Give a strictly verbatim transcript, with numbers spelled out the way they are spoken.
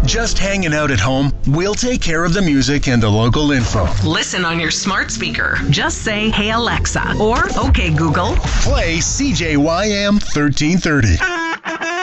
Just hanging out at home? We'll take care of the music and the local info. Listen on your smart speaker. Just say, "Hey Alexa," or "Okay Google." Play C J Y M thirteen thirty.